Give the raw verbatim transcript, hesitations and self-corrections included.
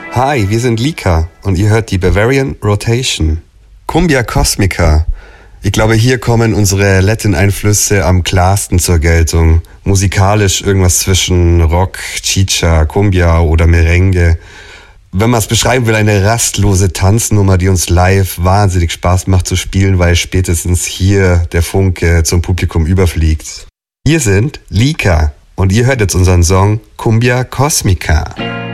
Hi, wir sind Lika und ihr hört die Bavarian Rotation. Cumbia Cosmica. Ich glaube, hier kommen unsere Latin-Einflüsse am klarsten zur Geltung. Musikalisch irgendwas zwischen Rock, Chicha, Cumbia oder Merengue. Wenn man es beschreiben will, eine rastlose Tanznummer, die uns live wahnsinnig Spaß macht zu spielen, weil spätestens hier der Funke zum Publikum überfliegt. Hier sind Lika und ihr hört jetzt unseren Song Cumbia Cosmica.